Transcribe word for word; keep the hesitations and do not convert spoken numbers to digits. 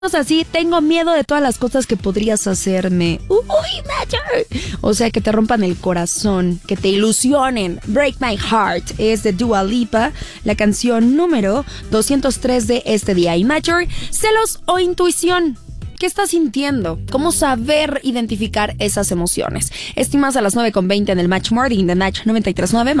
así, tengo miedo de todas las cosas que podrías hacerme. Uy, Major. O sea, que te rompan el corazón, que te ilusionen. Break My Heart es de Dua Lipa, la canción número doscientos tres de este día. Y Major, celos o intuición. ¿Qué estás sintiendo? ¿Cómo saber identificar esas emociones? Estimas a las nueve con veinte en el Match Morning de Match noventa y tres punto nueve.